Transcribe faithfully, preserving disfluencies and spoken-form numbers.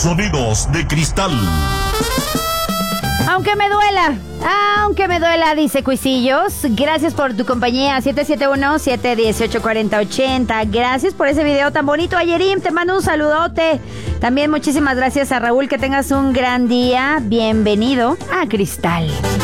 Sonidos de cristal. Aunque me duela, aunque me duela, dice Cuisillos. Gracias por tu compañía, siete siete uno, siete uno ocho, cuatro cero ocho cero. Gracias por ese video tan bonito, Ayerim. Te mando un saludote. También muchísimas gracias a Raúl. Que tengas un gran día. Bienvenido a Cristal.